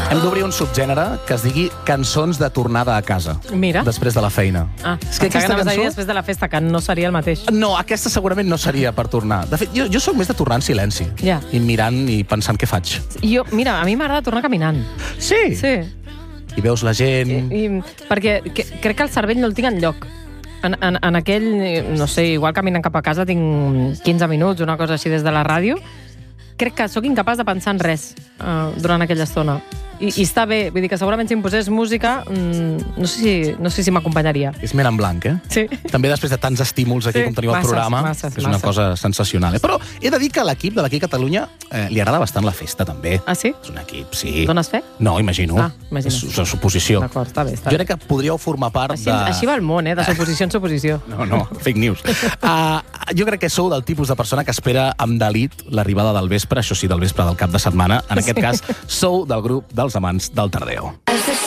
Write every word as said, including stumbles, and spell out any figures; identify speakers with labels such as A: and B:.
A: Hem d'obrir un subgènere que es digui cançons de tornada a casa.
B: Mira.
A: Després de la feina.
B: Ah,
A: és que aquesta
B: cançó...
A: cançó...
B: després de la festa, que no seria el mateix.
A: No, aquesta segurament no seria per tornar. De fet, jo, jo sóc més de tornar en silenci.
B: Ja.
A: I mirant i pensant què faig.
B: Jo, mira, a mi m'agrada tornar caminant.
A: Sí?
B: Sí.
A: I veus la gent...
B: I, i, perquè que, crec que el cervell no el tinc enlloc. En, en, en aquell, no sé, igual caminant cap a casa tinc quinze minuts, una cosa així des de la ràdio. Crec que sóc incapaç de pensar en res uh, durant aquella estona. I, I està bé, vull dir que segurament si em posés música mmm, no sé si, no sé si m'acompanyaria.
A: És ment en blanc, eh?
B: Sí.
A: També després de tants estímuls aquí
B: Sí,
A: com teniu
B: masses,
A: el programa,
B: masses,
A: és una
B: masses.
A: cosa sensacional. Eh? Però he de dir que a l'equip de l'Aquí Catalunya eh, li agrada bastant la festa, també.
B: Ah, sí?
A: És un equip, sí.
B: Dones fe?
A: No, imagino.
B: Ah, imagino.
A: És una suposició.
B: D'acord, està bé, està
A: Jo
B: bé.
A: crec que podríeu formar part
B: Així,
A: de...
B: així va el món, eh? De suposició en suposició.
A: No, no, fake news. Uh, jo crec que sou del tipus de persona que espera amb delit l'arribada del vespre, això sí, del vespre del cap de setmana. En aquest cas, sou del grup dels amants del Tardeo.